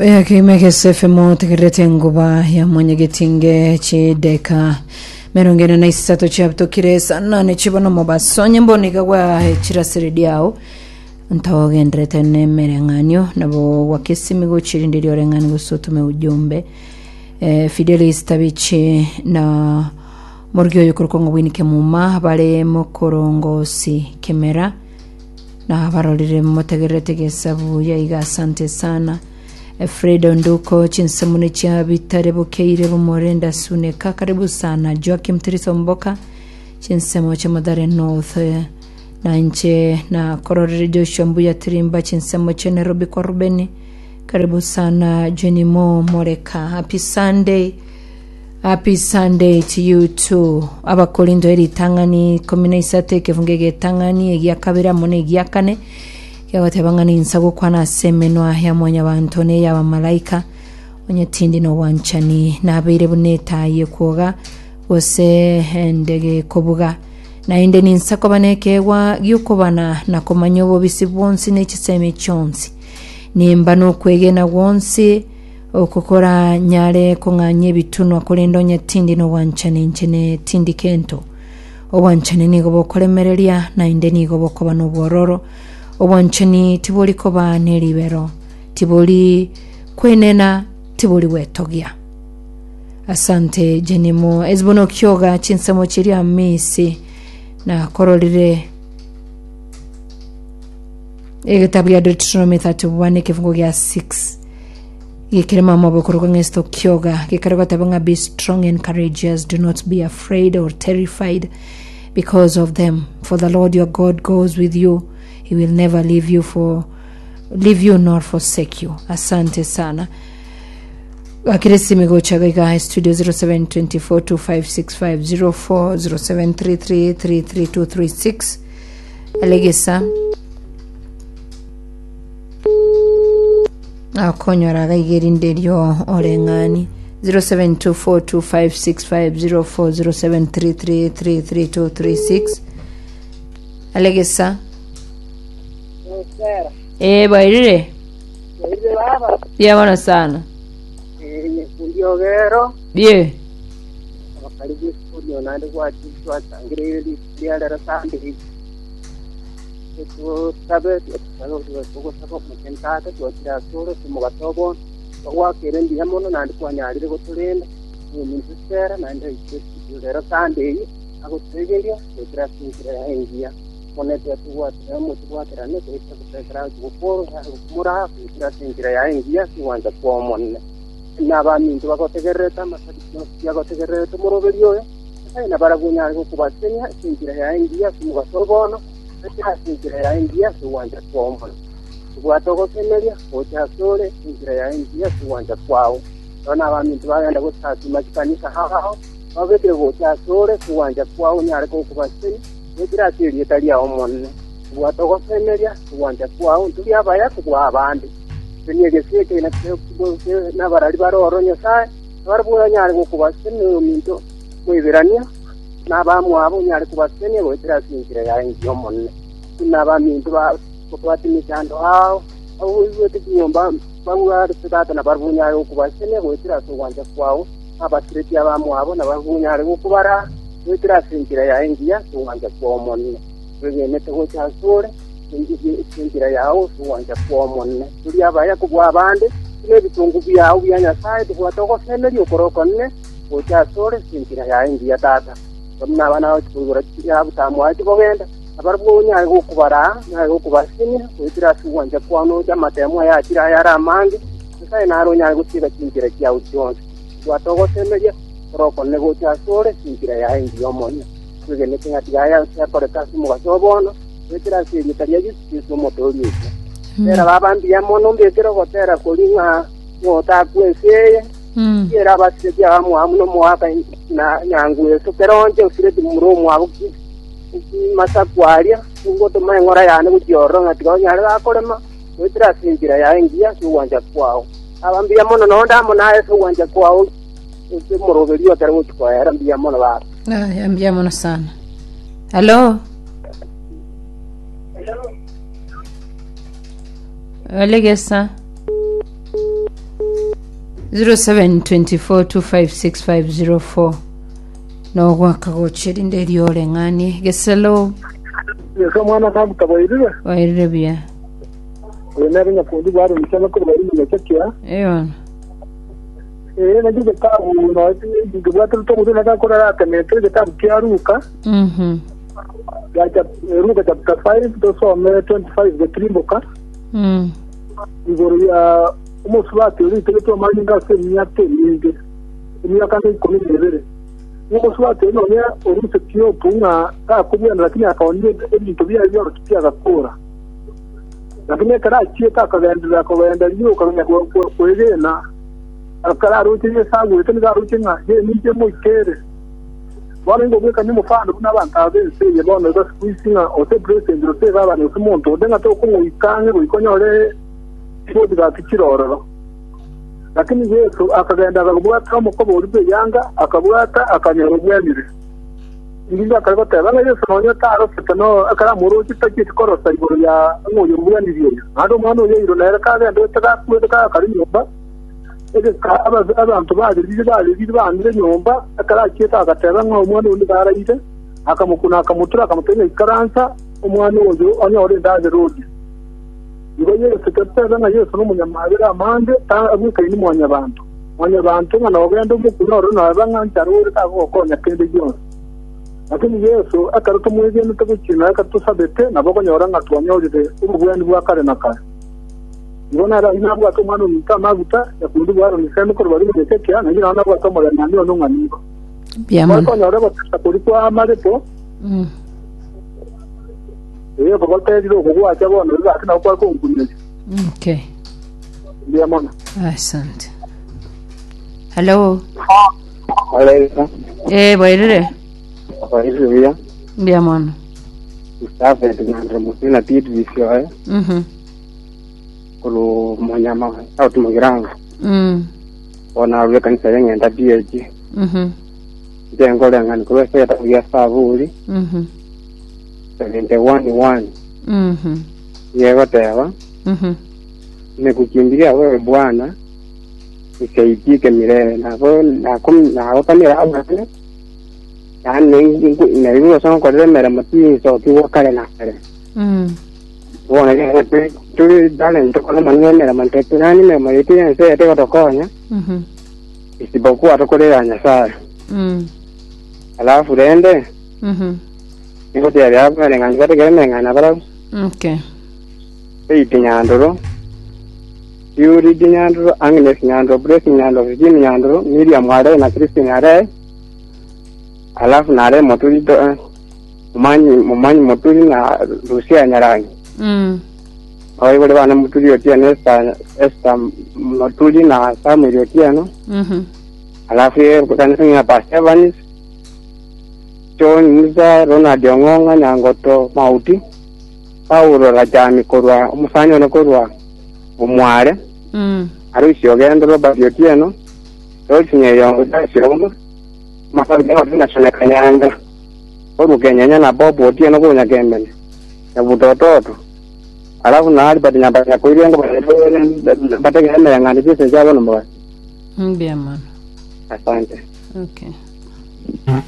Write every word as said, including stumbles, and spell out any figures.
ya kimeke sefemo tegerete nguba ya mwenye getinge chideka merongene na isato chapto kiresa nane chibono mobasonye mbonika kwa chirasiri diao ntawogendrete ne merenganyo nabo wakesimigo chirindiri orengani gusutume ujumbe e, Fidelis tabichi na morgyo yokurukongo winike muma bale mokorongosi kemera na barolire motegerete gesabu ya iga asante sana Fredo Nduko chinsemune cha bitare bukeire bumorenda suneka karibu sana Joakim Tirisa Mboka chinsemo cha Madare North na nche na Korore Joshua Mbuya Tirimba chinsemo cha Nairobi kwa Rubeni karibu sana Jenny Mo Moreka. Happy Sunday, happy Sunday to you too. Abakolindo eri tangani komina isate kevungege tangani egia kabira mone egia kane yawatabangani insago kwa na semenwa ya mwanya wa Antone ya wa malaika onye tindi no wanchani na abire buneta ye kuoga wose ndege kobuga na inde ni insako banekewa yukobana na komanyobo bisibonsi n'ekiseme chonsi nimba no kwegena wonsi okukora nyare konganye bitunwa kolendo nya tindi no wanchani nchene tindi kento owanchani ni gobo kolemerelia na inde ni gobo kobano bororo owanchani tiboli koba neribero tiboli kwenena tiboli wetogia. Asante Jenimo ezbono kyoga chinsamo chiri amisi na korolire egetabu ya Deuteronomy thirty-one kifungo ya six yekirema mabokoro ngesto kyoga kikarwa tabanga be strong and courageous, do not be afraid or terrified because of them, for the Lord your God goes with you. He will never leave you for leave you nor forsake you. Asante sana. Akiresi migocha gaga studio zero seven two four two five six five zero four zero seven three three three three two three six. Alegesa. Akonyora gaigerindero orengani zero seven two four two five six five zero four zero seven three three three three two three six. Alegesa. Eh, bairire. Bairire baba. Ya wana sana. Eh, ndio gero. Ye. Bakaribu studio na ndio kwa kwa tangire dia dara sande. Itu sabe kalau dia pokok sako mkenta ta kwa tira sore simuga tobo. Kwa keren dia mono na ndio kwa nyari ko tulenda. Ni msera na ndio studio dara sande. Ako tegelia tira tira ya ingia. Konete tuwa temo tuwa terane ko ita kutekra goporo ya mura kira tingira ya ingia siwanja kwa monne na ba mintu ba kotegereta masadi ya kotegereta moroberio ya na bara gunya ko kubasenya tingira ya ingia simuga sorbono ita tingira ya ingia siwanja kwa monne tuwa toko kemelia ko cha sole tingira ya ingia siwanja kwao na ba mintu ba yanda ko tatu makanisa hao babete ko cha sole siwanja kwao nyare ko kubasenya Ekira siri etalia omone watoko semeria wanja kwao tuli abaya kwa abandi tenie geseke na na barali baroro nyasaye barbuya nyari ko kubasene minto kwibirania na bamu abo nyari kubasene bo ekira siri ya ingi omone na ba minto ba kwati mitando hao au yote kinyomba bangwa tata na barbuya ko kubasene bo ekira so wanja kwao abasireti abamu abo na barbuya ko kubara Witira singira ya ingia tuwanja kwa omone wege nete ho chasore ingi singira yao tuwanja kwa omone tuli abaya kubwa abande ne bitungu byao byanya sai twatoko semeri okoroko ne ho chasore singira ya ingia tata bamna bana okugura ya butamu ati bogenda abarbo nya go kubara nya go kubasinya witira tuwanja kwa no jamatemo ya tira ya ramangi sai naro nya go tiba singira ya uchonse twatoko semeri roko nego cha sore singira ya ingi omone wege nete ngatiga ya kwa kasi mu gasobono wetira siri taria gisu motori era babandi ya mono mbekero gotera kulinga ngota kweseye era basije ya mu amuno mu aka na nyangu eso peronje usire dimuro mu abo masakwaria ngoto mangora yane kujoro ngatiga nyara akolema wetira singira ya ingi ya suwanja kwao abambi ya mono nonda mona eso wanja kwao ese moroberio ataro kwa era mbia mono ba ah mbia mono sana. Hello hello Alegesa zero seven two four two five six five zero four no gwaka gocheri nderi ole ngani geselo yesa mwana ka butabayirira wairire bia wena ringa kundi baro mchana ko bari mu chakia eyo eh na diga ka u no diga bwatro to mudo na ka kora ka ne tre ta kiaruka mhm ya cha ruka chapter five to so me twenty-five de trimboka mm igoro ya umuswati uri tele to mani nga se nyate ninge ni akane komi levere umuswati no ya uruse kio punga ka kubya lakini akaonye ebintu bya byo rukia gakora lakini kara chie ka kagenda ko wenda liyo kanya ko kwegena akara rutie sangu tene ga rutinga je nije mo kere wale ngo beka ni mufano kuna abantu abense ye bona go squeezing o te president ro te baba ni kumonto denga to ko ikange ko ikonyore bodi ga tikirororo lakini yesu akagenda akabwata mu ko bori yanga akabwata akanyoro bwemire ndinga akabata bana yesu no taro fitano akara muro kitaki korosa iboro ya ngoyo bwemire ado mwana ye iro nera ka ndo taka ku taka kari nyumba ege ka aba abantu baje bije baje bije bandire nyumba akara kieta agatera ngo mwana undi garayite akamukuna akamutura akamutenya ikaransa umwana wojo anyore ndaje rodi ibo yesu katera nga yesu no munyamabira amande abuka ni mwanya bantu mwanya bantu nga nogenda umukunoro na banga ntaruri ka gokonya kende byose lakini yesu akaruta mweze no tukukina akatusabete naboko nyora nga twanyoride ubugwani bwa kare na kare ibona ara inabwo atumano mutamaguta yakundu bwaro niseme ko bari mu tekya na ngira nabwo atomora nani no ngani byamana ko nyora batapuri kwa amarepo mm eh baba tayiro ko gwa chabona za kana kwa ko ngunye okay byamana asante hello Alexa eh wairire wairire byamana ustave tunandra musina titu visio eh mhm kulo manyama au tumugiranga mm ona rwe kanisa yenye nda D H mhm jengo lenga ko seta ya savuli mhm seventy-one one mhm yego tewa mhm nimekukimbilia wewe Bwana nisaidike milele na vo na kum na wakamira hapo yani na hiyo sana kwa remera mati so kiwa kale na kale mm wona ile tu dale ntoko na manene mantete nani me mariti ya se te kotokonya mhm isipokuwa atokolea Nyasaye mm alafu rende mhm niko tayari hapa ngani kate kale ngana bara okay ei tinyandoro yuri tinyandoro Agnes nyandoro Blessing nyandoro Virginia nyandoro Miriam Mwale na Christine Are alafu nare motuli to mumanyi mumanyi motuli na Lucia Nyarangi mm wale wale wana motuli yotia Esther Esther motuli na Samuel yotia no mhm alafu yeye kutana Pastor Evans John Musa Ronald Ongonga Nyangoto Mauti Paulo Rajami korwa umusanyo no korwa umware mm arusi ogendo Robert yotia no Dolphin yongo dasiroma mafabi ya wina shona kanyanga oru kenyanya na bobo yotia no kunya kembene na butototo alafu na hali bati nyamba ya kuirenga bati kembe ya ngani pisa jabo no mwa byamana asante okay